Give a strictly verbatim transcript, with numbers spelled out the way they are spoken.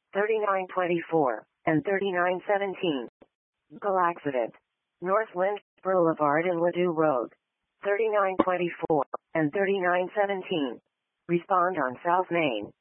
thirty-nine twenty-four, and thirty-nine seventeen. Vehicle accident. North Lynch Boulevard and Ladue Road. thirty-nine twenty-four, and thirty-nine seventeen. Respond on South Main.